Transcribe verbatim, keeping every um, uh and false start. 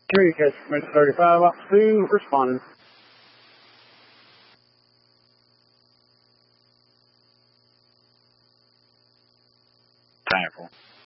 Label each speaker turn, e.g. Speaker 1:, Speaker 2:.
Speaker 1: Three, catch minute thirty-five, up two, responding.
Speaker 2: Time for